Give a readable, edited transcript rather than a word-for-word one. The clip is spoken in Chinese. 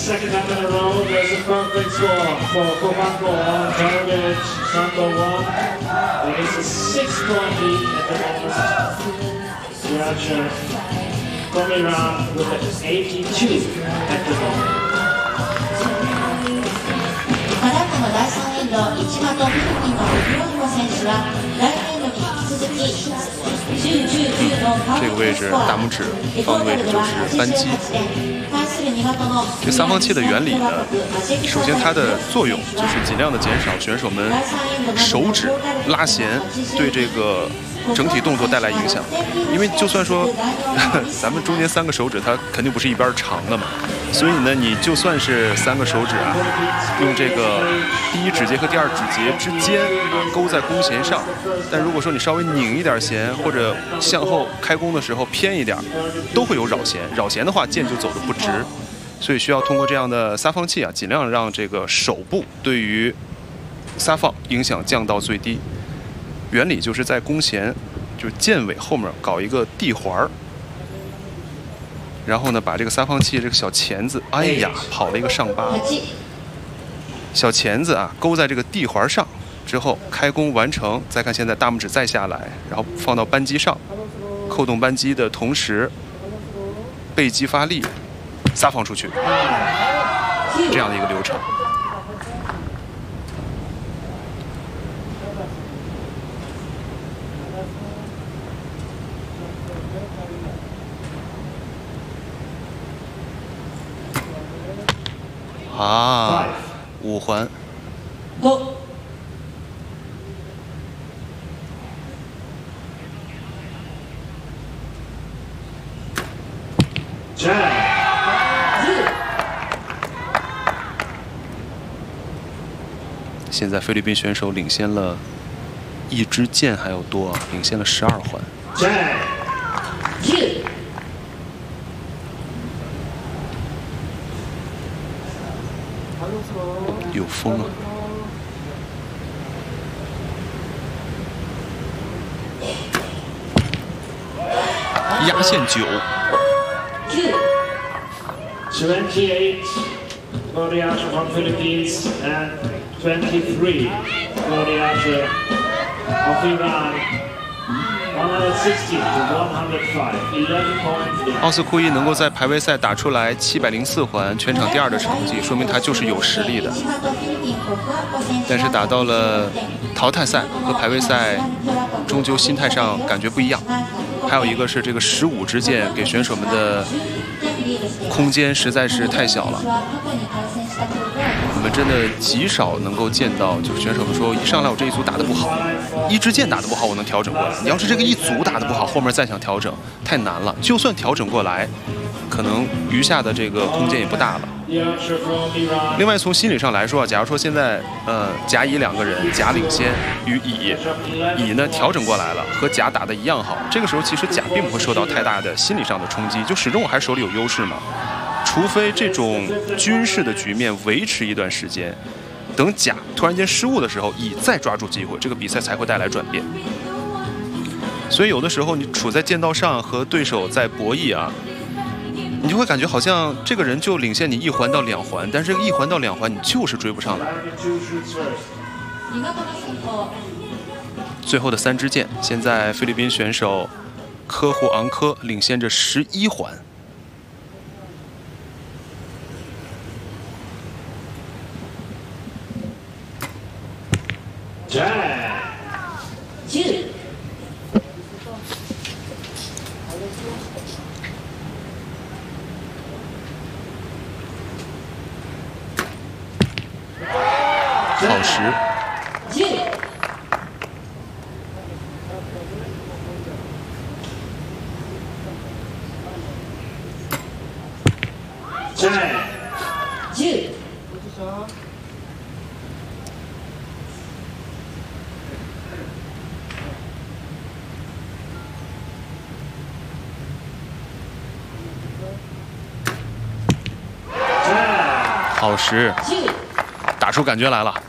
second time in a row, there's a perfect score for Kobanko on target number 1. There is a 6-point lead at the moment. The archer coming around with an 82 at the moment. またこの第3エンド、1番とフィリピンのフロヒモ選手は第2エンドに引き続き10、10、10のパーフェクトスコア。 这个位置大拇指放的位置就是扳机。这撒放器的原理呢，首先它的作用就是尽量的减少选手们手指拉弦对这个整体动作带来影响。因为就算说咱们中间3个手指它肯定不是一边长的嘛，所以呢你就算是3个手指啊，用这个第一指节和第二指节之间啊勾在弓弦上，但如果说你稍微拧一点弦或者向后开弓的时候偏一点，都会有扰弦，扰弦的话箭就走得不直，所以需要通过这样的撒放器啊，尽量让这个手部对于撒放影响降到最低。原理就是在弓弦就是箭尾后面搞一个地环，然后呢把这个撒放器这个小钳子，哎呀跑了一个上八，小钳子啊勾在这个地环上之后开弓完成，再看现在大拇指再下来，然后放到扳机上，扣动扳机的同时背击发力撒放出去，这样的一个流程。啊，5环。现在菲律宾选手领先了1支箭还要多啊，领先了12环。有风啊！压线9。 28 for the archer from Philippines and 23 for the archer of Iran. 160 to 105, 11 points. 奥斯库伊能够在排位赛打出来704环，全场第2的成绩，说明他就是有实力的。但是打到了淘汰赛和排位赛，终究心态上感觉不一样。还有一个是这个15支箭给选手们的空间实在是太小了。我们真的极少能够见到，就是选手们说一上来我这一组打得不好，1支箭打得不好，我能调整过来。你要是这个一组打得不好，后面再想调整太难了。就算调整过来，可能余下的这个空间也不大了。另外从心理上来说，假如说现在甲乙2个人，甲领先于乙，乙呢调整过来了，和甲打得一样好，这个时候其实甲并不会受到太大的心理上的冲击，就始终我还手里有优势嘛。除非这种均势的局面维持一段时间，等甲突然间失误的时候，乙再抓住机会，这个比赛才会带来转变。所以有的时候你处在剑道上和对手在博弈啊，你就会感觉好像这个人就领先你1环到2环，但是这个1环到2环你就是追不上来。最后的3支箭，现在菲律宾选手科胡昂科领先着11环。好时。好时，打出感觉来了。